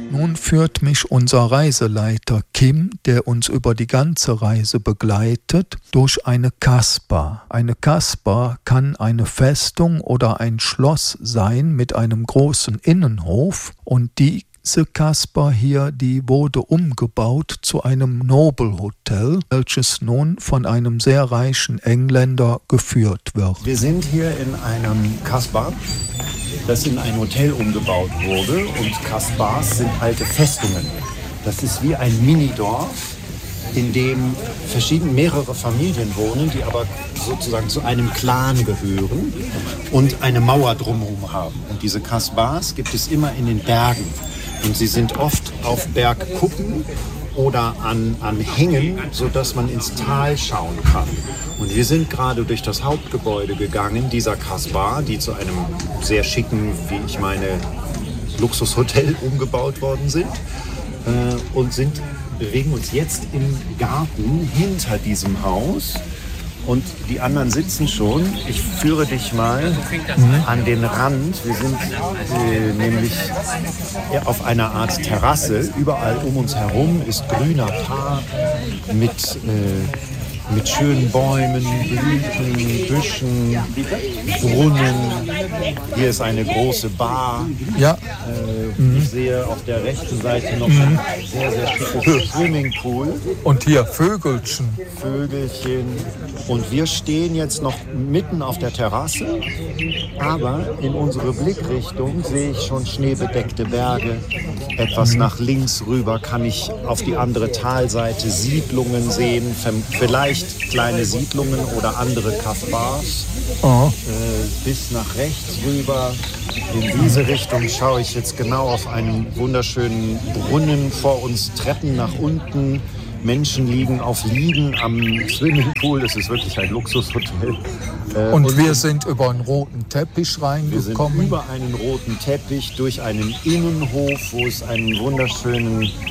Nun führt mich unser Reiseleiter Kim, der uns über die ganze Reise begleitet, durch eine Kasbah. Eine Kasbah kann eine Festung oder ein Schloss sein mit einem großen Innenhof, und diese Kasbah hier, die wurde umgebaut zu einem Nobelhotel, welches nun von einem sehr reichen Engländer geführt wird. Wir sind hier in einem Kasbah, das in ein Hotel umgebaut wurde, und Kasbahs sind alte Festungen. Das ist wie ein Minidorf, in dem mehrere Familien wohnen, die aber sozusagen zu einem Clan gehören und eine Mauer drumherum haben. Und diese Kasbahs gibt es immer in den Bergen. Und sie sind oft auf Bergkuppen oder an Hängen, sodass man ins Tal schauen kann. Und wir sind gerade durch das Hauptgebäude gegangen, dieser Kasbah, die zu einem sehr schicken, wie ich meine, Luxushotel umgebaut worden sind. Und bewegen uns jetzt im Garten hinter diesem Haus. Und die anderen sitzen schon. Ich führe dich mal an den Rand. Wir sind nämlich auf einer Art Terrasse. Überall um uns herum ist grüner Park mit schönen Bäumen, Blüten, Büschen, Brunnen. Hier ist eine große Bar. Ja. Ich sehe auf der rechten Seite noch ein sehr, sehr schickes Swimmingpool. Und hier Vögelchen. Und wir stehen jetzt noch mitten auf der Terrasse, aber in unsere Blickrichtung sehe ich schon schneebedeckte Berge. Etwas nach links rüber kann ich auf die andere Talseite Siedlungen sehen, vielleicht kleine Siedlungen oder andere Kasbahs. Bis nach rechts rüber. In diese Richtung schaue ich jetzt genau auf einen wunderschönen Brunnen, vor uns Treppen nach unten. Menschen liegen auf Liegen am Swimmingpool. Das ist wirklich ein Luxushotel. Und wir sind über einen roten Teppich reingekommen. Wir sind über einen roten Teppich durch einen Innenhof, wo es einen wunderschönen